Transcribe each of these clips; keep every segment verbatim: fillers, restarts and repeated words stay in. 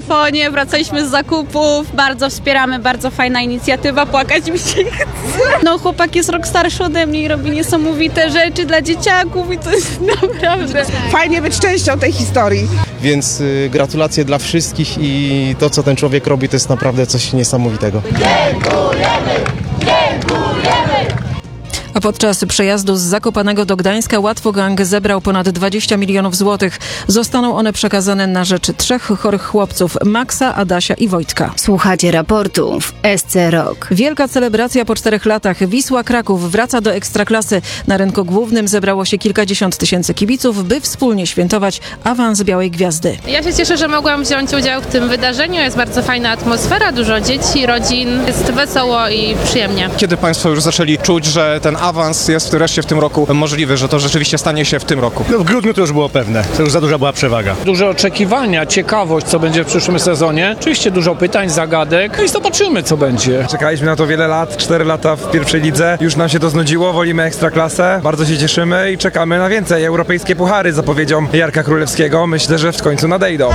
telefonie, wracaliśmy z zakupów, bardzo wspieramy, bardzo fajna inicjatywa, płakać mi się chce. No chłopak jest rok starszy ode mnie i robi niesamowite rzeczy dla dzieciaków i to jest naprawdę... Fajnie być częścią tej historii. Więc y, gratulacje dla wszystkich i to, co ten człowiek robi, to jest naprawdę coś niesamowitego. Dziękujemy! Dziękujemy! A podczas przejazdu z Zakopanego do Gdańska Łatwogang zebrał ponad dwadzieścia milionów złotych. Zostaną one przekazane na rzecz trzech chorych chłopców: Maxa, Adasia i Wojtka. Słuchacie raportu w S C Rock. Wielka celebracja po czterech latach. Wisła Kraków wraca do Ekstraklasy. Na rynku głównym zebrało się kilkadziesiąt tysięcy kibiców, by wspólnie świętować awans Białej Gwiazdy. Ja się cieszę, że mogłam wziąć udział w tym wydarzeniu. Jest bardzo fajna atmosfera, dużo dzieci, rodzin. Jest wesoło i przyjemnie. Kiedy Państwo już zaczęli czuć, że ten awans jest wreszcie w tym roku możliwy, że to rzeczywiście stanie się w tym roku? No w grudniu to już było pewne, to już za duża była przewaga. Duże oczekiwania, ciekawość, co będzie w przyszłym sezonie. Oczywiście dużo pytań, zagadek, no i zobaczymy, co będzie. Czekaliśmy na to wiele lat, cztery lata w pierwszej lidze. Już nam się to znudziło, wolimy Ekstraklasę. Bardzo się cieszymy i czekamy na więcej. Europejskie puchary, zapowiedzią Jarka Królewskiego. Myślę, że w końcu nadejdą.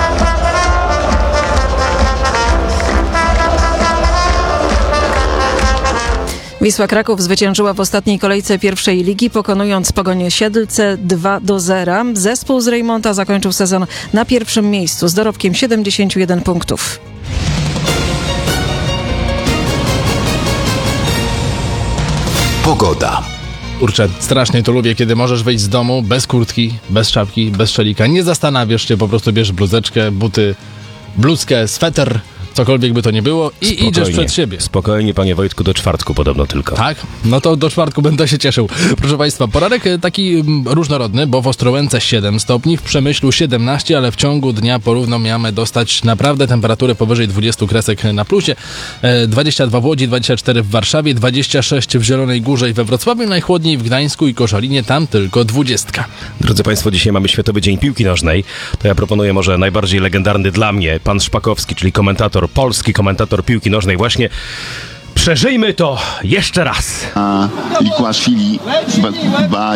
Wisła Kraków zwyciężyła w ostatniej kolejce pierwszej ligi, pokonując Pogonię Siedlce dwa do zera. Zespół z Rejmonta zakończył sezon na pierwszym miejscu z dorobkiem siedemdziesiąt jeden punktów. Pogoda. Kurczę, strasznie to lubię, kiedy możesz wyjść z domu bez kurtki, bez czapki, bez szelika. Nie zastanawiasz się, po prostu bierzesz bluzeczkę, buty, bluzkę, sweter, cokolwiek by to nie było i Spokojnie. idziesz przed siebie. Spokojnie, panie Wojtku, do czwartku podobno tylko. Tak? No to do czwartku będę się cieszył. Proszę państwa, poranek taki różnorodny, bo w Ostrołęce siedem stopni, w Przemyślu siedemnaście, ale w ciągu dnia porówno mamy dostać naprawdę temperaturę powyżej dwudziestu kresek na plusie. dwadzieścia dwa w Łodzi, dwadzieścia cztery w Warszawie, dwadzieścia sześć w Zielonej Górze i we Wrocławiu, najchłodniej w Gdańsku i Koszalinie, tam tylko dwudziestka. Drodzy państwo, dzisiaj mamy Światowy Dzień Piłki Nożnej. To ja proponuję może najbardziej legendarny dla mnie, pan Szpakowski, czyli komentator, polski komentator piłki nożnej właśnie. Przeżyjmy to jeszcze raz. Likłaszwili